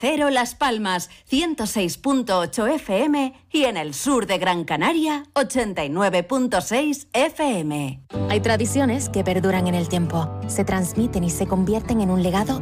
Cero Las Palmas, 106.8 FM y en el sur de Gran Canaria, 89.6 FM. Hay tradiciones que perduran en el tiempo, se transmiten y se convierten en un legado